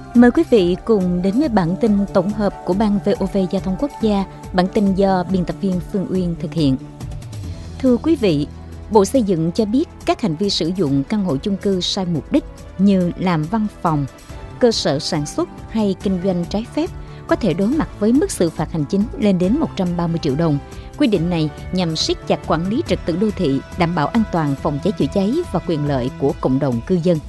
Mời quý vị cùng đến với bản tin tổng hợp của Ban VOV Giao thông Quốc gia, bản tin do biên tập viên Phương Uyên thực hiện. Thưa quý vị, Bộ Xây dựng cho biết các hành vi sử dụng căn hộ chung cư sai mục đích như làm văn phòng, cơ sở sản xuất hay kinh doanh trái phép có thể đối mặt với mức xử phạt hành chính lên đến 130 triệu đồng. Quy định này nhằm siết chặt quản lý trật tự đô thị, đảm bảo an toàn phòng cháy chữa cháy và quyền lợi của cộng đồng cư dân.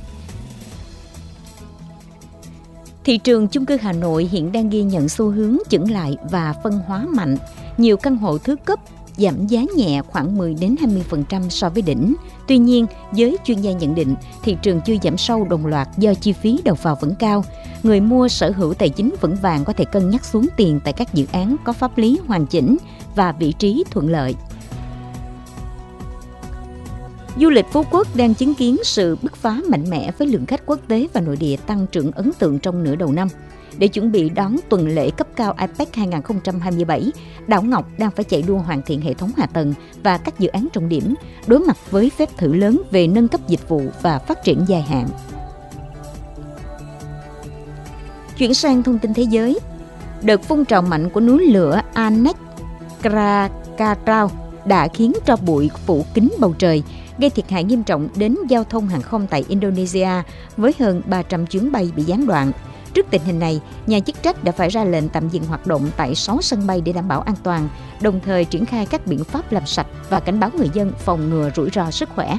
Thị trường chung cư Hà Nội hiện đang ghi nhận xu hướng chững lại và phân hóa mạnh. Nhiều căn hộ thứ cấp giảm giá nhẹ khoảng 10-20% so với đỉnh. Tuy nhiên, giới chuyên gia nhận định thị trường chưa giảm sâu đồng loạt do chi phí đầu vào vẫn cao. Người mua sở hữu tài chính vững vàng có thể cân nhắc xuống tiền tại các dự án có pháp lý hoàn chỉnh và vị trí thuận lợi. Du lịch Phú Quốc đang chứng kiến sự bứt phá mạnh mẽ với lượng khách quốc tế và nội địa tăng trưởng ấn tượng trong nửa đầu năm. Để chuẩn bị đón tuần lễ cấp cao APEC 2027, đảo Ngọc đang phải chạy đua hoàn thiện hệ thống hạ tầng và các dự án trọng điểm, đối mặt với phép thử lớn về nâng cấp dịch vụ và phát triển dài hạn. Chuyển sang thông tin thế giới, đợt phun trào mạnh của núi lửa Anek Krakatau đã khiến tro bụi phủ kín bầu trời, gây thiệt hại nghiêm trọng đến giao thông hàng không tại Indonesia với hơn 300 chuyến bay bị gián đoạn. Trước tình hình này, nhà chức trách đã phải ra lệnh tạm dừng hoạt động tại 6 sân bay để đảm bảo an toàn, đồng thời triển khai các biện pháp làm sạch và cảnh báo người dân phòng ngừa rủi ro sức khỏe.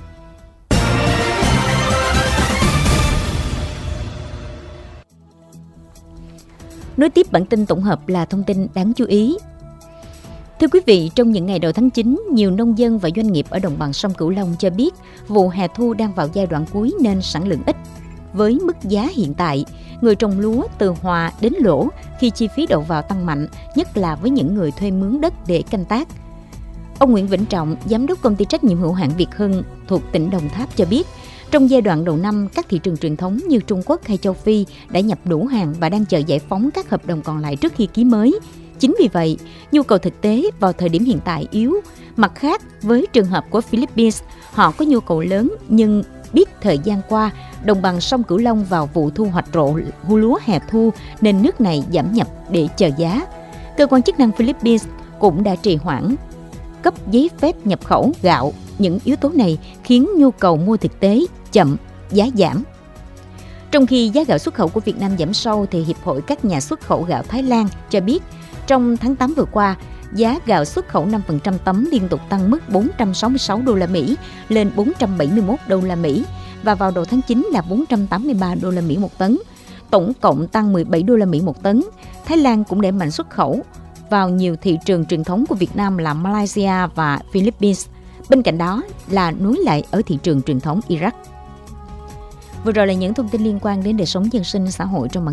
Nối tiếp bản tin tổng hợp là thông tin đáng chú ý. Thưa quý vị, trong những ngày đầu tháng 9, nhiều nông dân và doanh nghiệp ở đồng bằng sông Cửu Long cho biết vụ hè thu đang vào giai đoạn cuối nên sản lượng ít. Với mức giá hiện tại, người trồng lúa từ hòa đến lỗ khi chi phí đầu vào tăng mạnh, nhất là với những người thuê mướn đất để canh tác. Ông Nguyễn Vĩnh Trọng, giám đốc công ty trách nhiệm hữu hạn Việt Hưng thuộc tỉnh Đồng Tháp cho biết, trong giai đoạn đầu năm, các thị trường truyền thống như Trung Quốc hay châu Phi đã nhập đủ hàng và đang chờ giải phóng các hợp đồng còn lại trước khi ký mới. Chính vì vậy, nhu cầu thực tế vào thời điểm hiện tại yếu. Mặt khác, với trường hợp của Philippines, họ có nhu cầu lớn nhưng biết thời gian qua, đồng bằng sông Cửu Long vào vụ thu hoạch rộ lúa hè thu nên nước này giảm nhập để chờ giá. Cơ quan chức năng Philippines cũng đã trì hoãn cấp giấy phép nhập khẩu gạo. Những yếu tố này khiến nhu cầu mua thực tế chậm, giá giảm. Trong khi giá gạo xuất khẩu của Việt Nam giảm sâu thì Hiệp hội các nhà xuất khẩu gạo Thái Lan cho biết trong tháng 8 vừa qua, giá gạo xuất khẩu 5% tấm liên tục tăng mức 466 đô la Mỹ lên 471 đô la Mỹ và vào đầu tháng 9 là 483 đô la Mỹ một tấn, tổng cộng tăng 17 đô la Mỹ một tấn. Thái Lan cũng đẩy mạnh xuất khẩu vào nhiều thị trường truyền thống của Việt Nam là Malaysia và Philippines. Bên cạnh đó là nối lại ở thị trường truyền thống Iraq. Vừa rồi là những thông tin liên quan đến đời sống dân sinh xã hội trong bản